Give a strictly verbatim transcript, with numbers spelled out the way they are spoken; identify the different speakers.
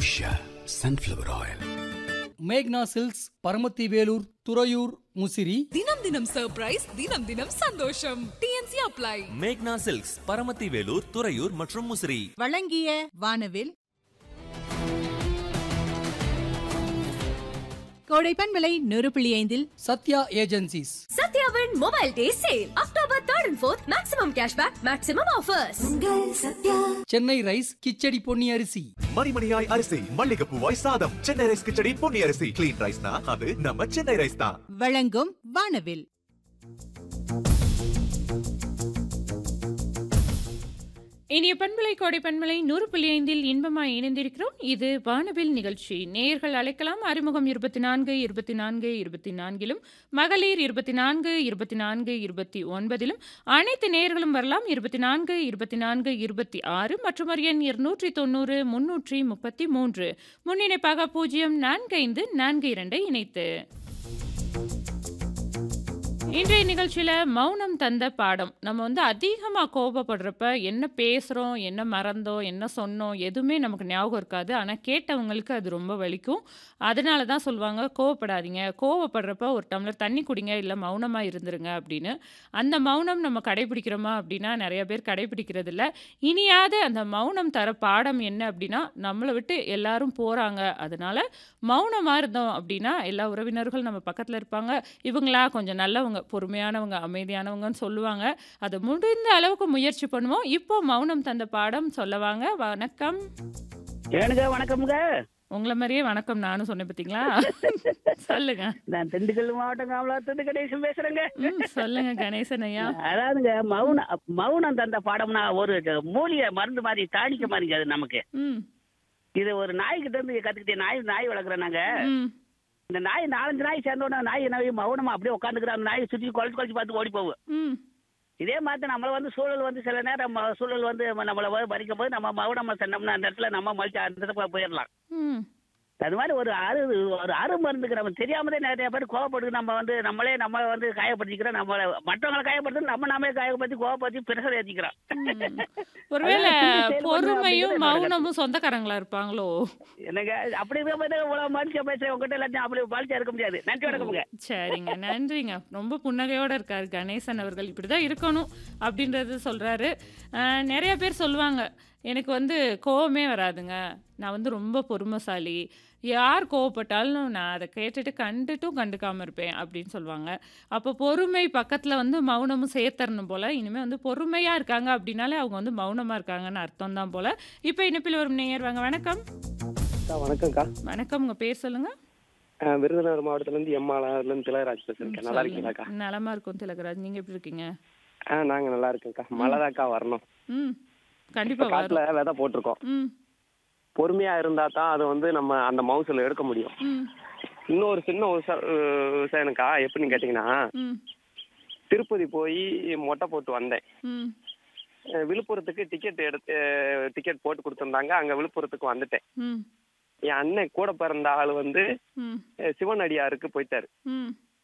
Speaker 1: Usha sunflower oil.
Speaker 2: மேக்னா silks, Paramathi Vellore, Thuraiyur, Musiri.
Speaker 3: தினம் தினம் சர்ப்ரைஸ், தினம் தினம் சந்தோஷம். DNC apply.
Speaker 4: மேக்னா சில்க்ஸ், பரமத்தி வேலூர், துறையூர் மற்றும் முசிறி.
Speaker 5: வழங்கிய வானவில். கோடைப்பன் விலை நூறு புள்ளி ஐந்தில்
Speaker 2: Sathya agencies.
Speaker 6: சத்யாவின் mobile day sale October third and fourth maximum cashback, maximum offers.
Speaker 2: Chennai rice khichdi Ponni அரிசி.
Speaker 7: மணிமணியாய் அரிசி, மல்லிகைப்பூவாய் சாதம். சென்னை ரைஸ் கிச்சடி பொன்னி அரிசி. கிளீன் ரைஸ்னா அது நம்ம சென்னை ரைஸ் தான்.
Speaker 5: வழங்கும் வானவில்.
Speaker 8: இனிய பண்பலை கோடை பண்பலை நூறு புள்ளி ஐந்தில் இன்பமாய் இணைந்திருக்கிறோம். இது வானவில் நிகழ்ச்சி. நேயர்கள் அழைக்கலாம். அறிமுகம் இருபத்தி நான்கு இருபத்தி நான்கு இருபத்தி நான்கிலும், மகளிர் இருபத்தி நான்கு இருபத்தி நான்கு இருபத்தி ஒன்பதிலும், அனைத்து நேயர்களும் வரலாம். இருபத்தி நான்கு இருபத்தி நான்கு இருபத்தி ஆறு மற்றும் ஒரு எண் இருநூற்றி தொண்ணூறு முன்னூற்றி முப்பத்தி மூன்று. முன்னிணைப்பாக பூஜ்ஜியம் நான்கு ஐந்து நான்கு இரண்டை இணைத்து இன்றைய நிகழ்ச்சியில் மௌனம் தந்த பாடம். நம்ம வந்து அதிகமாக கோபப்படுறப்ப என்ன பேசுகிறோம், என்ன மறந்தோம், என்ன சொன்னோம், எதுவுமே நமக்கு ஞாபகம் இருக்காது. ஆனால் கேட்டவங்களுக்கு அது ரொம்ப வலிக்கும். அதனால தான் சொல்லுவாங்க, கோவப்படாதீங்க, கோவப்படுறப்ப ஒரு டம்ளர் தண்ணி குடிங்க, இல்லை மௌனமாக இருந்துருங்க அப்படின்னு. அந்த மௌனம் நம்ம கடைபிடிக்கிறோமா அப்படின்னா நிறைய பேர் கடைபிடிக்கிறது இல்லை. இனியாவது அந்த மௌனம் தர பாடம் என்ன அப்படின்னா, நம்மளை விட்டு எல்லாரும் போகிறாங்க, அதனால மௌனமாக இருந்தோம் அப்படின்னா எல்லா உறவினர்கள் நம்ம பக்கத்தில் இருப்பாங்க. இவங்களா கொஞ்சம் நல்லவங்க, பொறுமையானவங்க, அமைதியானவங்கன்னு சொல்லுவாங்க. அதை முடிந்த அளவுக்கு முயற்சி பண்ணுவோம். இப்போ மௌனம் தந்த பாடம் சொல்லவாங்க. வணக்கம்.
Speaker 9: ஏனுங்க வணக்கம்ங்க.
Speaker 8: உங்களை மாதிரியே வணக்கம் நானும் சொன்னேன் பார்த்தீங்களா? சொல்லுங்க.
Speaker 9: நான் திண்டுக்கல் மாவட்டம் காமலாத்துலேருந்து கணேசன் பேசுறேங்க.
Speaker 8: ம், சொல்லுங்க கணேசன் ஐயா.
Speaker 9: அதாவதுங்க மௌன மௌனம் தந்த பாடம்னா ஒரு மூலிகை மருந்து மாதிரி, தாடிக்க மாதிரிங்க அது நமக்கு.
Speaker 8: ம்.
Speaker 9: இது ஒரு நாய்கிட்ட இருந்து கத்துக்கிட்டே. நாய் நாய் வளர்க்குறேன் நாங்க.
Speaker 8: ம்.
Speaker 9: இந்த நாய் நாலஞ்சு நாய் சேர்ந்தோட நாய் என்ன மௌனமா அப்படியே உட்காந்துக்கிறோம். அந்த நாயை சுற்றி குழச்சு குழச்சு பார்த்து ஓடி போகும்.
Speaker 8: ம்.
Speaker 9: இதே மாதிரி நம்மள வந்து சூழல் வந்து சில நேரம் ம- சூழல் வந்து நம்மளை வந்து பறிக்கும் போது நம்ம மௌனமா சொன்னோம்னா அந்த இடத்துல நம்ம மலிச்சு அந்த இடத்துல போயிடலாம்.
Speaker 8: ம்.
Speaker 9: அது மாதிரி ஒரு அரு ஒரு அரு மருந்துக்கு நம்ம தெரியாமலே நிறைய பேர் கோவப்பட்டு நம்ம வந்து நம்மளே நம்ம வந்து காயப்படுத்திக்கிறோம். நம்மளை மற்றவங்களை காயப்படுத்தி நம்ம நாமே காயப்படுத்தி கோவப்படுத்தி பிரஷர் ஏற்றிக்கிறோம்.
Speaker 8: ம். ஒருவேளை பொறுமையும் மௌனமும் சொந்தக்காரங்களா இருப்பாங்களோ?
Speaker 9: என்னங்க அப்படி இருக்க போது இவ்வளவு மனுஷன் பேசுறேன் உங்ககிட்ட எல்லாத்தையும் அப்படி பழிச்சா இருக்க முடியாது. நன்றி வணக்கமுங்க.
Speaker 8: சரிங்க, நன்றிங்க. ரொம்ப புன்னகையோட இருக்காரு கணேசன் அவர்கள். இப்படிதான் இருக்கணும் அப்படின்றது சொல்றாரு. அஹ், நிறைய பேர் சொல்லுவாங்க, எனக்கு வந்து கோவமே வராதுங்க, நான் வந்து ரொம்ப பொறுமைசாலி, யார் கோவப்பட்டாலும் நான் அதை கேட்டுட்டு கண்டுட்டும் கண்டுக்காம இருப்பேன் அப்படின்னு சொல்லுவாங்க. அப்போ பொறுமை பக்கத்தில் வந்து மௌனமும் சேர்த்தரணும் போல. இனிமேல் வந்து பொறுமையாக இருக்காங்க அப்படின்னாலே அவங்க வந்து மௌனமாக இருக்காங்கன்னு அர்த்தம் தான் போல. இப்போ இணைப்பில் வரும் நேயர் வாங்க. வணக்கம்.
Speaker 10: வணக்கம்க்கா.
Speaker 8: வணக்கம், உங்கள் பேர் சொல்லுங்க.
Speaker 10: அஹ் விருதுநகர் மாவட்டத்துல இருந்து எம்மால இருந்து திலகராஜ் பேசுறேன். நல்லா இருக்கீங்களாக்கா?
Speaker 8: நலமா இருக்கும் திலகராஜ், நீங்க எப்படி இருக்கீங்க?
Speaker 10: ஆ நாங்க நல்லா இருக்கேன்க்கா. மழைதாக்கா வரணும்.
Speaker 8: ம், கண்டிப்பா
Speaker 10: காட்டுல
Speaker 8: வரும்.
Speaker 10: விதை போட்டிருக்கோம்.
Speaker 8: ம்.
Speaker 10: பொறுமையா இருந்தா தான் அது வந்து நம்ம அந்த மவுசுல எடுக்க முடியும்.
Speaker 8: ம்.
Speaker 10: இன்னொரு சின்ன விவசா- அஹ் விவசாயம்க்கா, எப்படின்னு கேட்டீங்கன்னா,
Speaker 8: ம்.
Speaker 10: திருப்பதி போய் மொட்டை போட்டு வந்தேன்.
Speaker 8: ம்.
Speaker 10: அஹ் விழுப்புரத்துக்கு டிக்கெட் எடுத்து டிக்கெட் போட்டு கொடுத்துருந்தாங்க. அங்க விழுப்புரத்துக்கு வந்துட்டேன்.
Speaker 8: ம்.
Speaker 10: என் அண்ணன் கூட பிறந்த ஆள் வந்து
Speaker 8: ம்.
Speaker 10: அஹ் சிவன் அடியாருக்கு போயிட்டாரு.
Speaker 8: ம்.